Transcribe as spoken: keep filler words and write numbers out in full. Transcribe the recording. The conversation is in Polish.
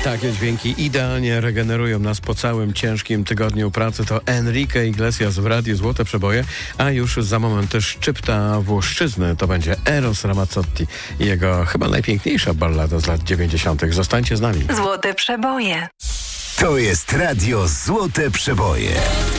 Takie dźwięki idealnie regenerują nas po całym ciężkim tygodniu pracy. To Enrique Iglesias w Radiu Złote Przeboje, a już za moment też szczypta Włoszczyzny. To będzie Eros Ramazzotti i jego chyba najpiękniejsza ballada z lat dziewięćdziesiątych. Zostańcie z nami. Złote Przeboje. To jest Radio Złote Przeboje.